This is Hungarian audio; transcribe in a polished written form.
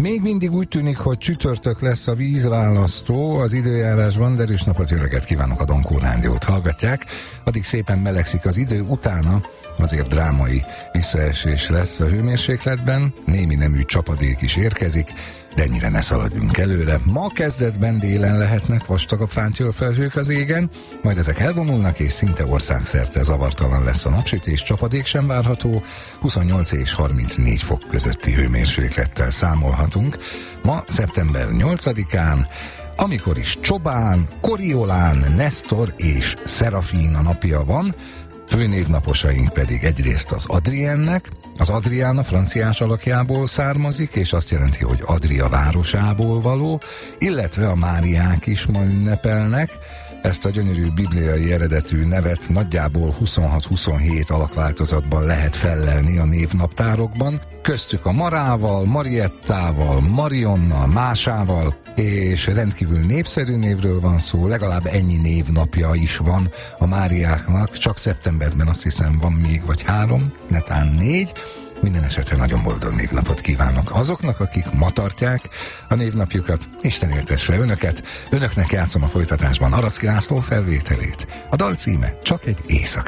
Még mindig úgy tűnik, hogy csütörtök lesz a vízválasztó az időjárásban, de erős napot, jó reggelt kívánok, a Donkó Rádiót hallgatják. Addig szépen melegszik az idő, utána azért drámai visszaesés lesz a hőmérsékletben, némi nemű csapadék is érkezik, de ennyire ne szaladjunk előre. Ma kezdetben délen lehetnek vastagabb fántyölfelhők az égen, majd ezek elvonulnak, és szinte országszerte zavartalan lesz a napsütés, csapadék sem várható, 28 és 34 fok közötti hőmérséklettel számolhatunk. Ma szeptember 8-án, amikor is Csobán, Koriolán, Nestor és Szerafina napja van, főnévnaposaink pedig egyrészt az Adriennek, az Adrián a franciás alakjából származik, és azt jelenti, hogy Adria városából való, illetve a Máriák is ma ünnepelnek. Ezt a gyönyörű bibliai eredetű nevet nagyjából 26-27 alakváltozatban lehet fellelni a névnaptárokban, köztük a Marával, Mariettával, Marionnal, Másával, és rendkívül népszerű névről van szó, legalább ennyi névnapja is van a Máriáknak, csak szeptemberben azt hiszem van még vagy 3, netán 4, minden esetre nagyon boldog névnapot kívánok azoknak, akik ma tartják a névnapjukat. Isten éltesse önöket, önöknek játszom a folytatásban Aracki László felvételét. A dal címe Csak egy éjszaka.